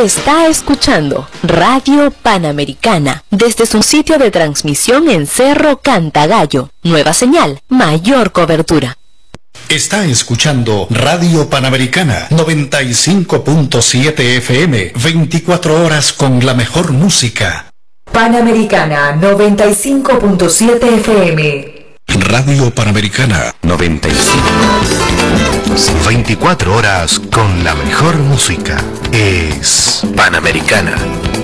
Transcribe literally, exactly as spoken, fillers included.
Está escuchando Radio Panamericana desde su sitio de transmisión en Cerro Cantagallo. Nueva señal, mayor cobertura. Está escuchando Radio Panamericana noventa y cinco punto siete F M, veinticuatro horas con la mejor música. Panamericana noventa y cinco punto siete F M. Radio Panamericana noventa y cinco. veinticuatro horas con la mejor música. Es Panamericana.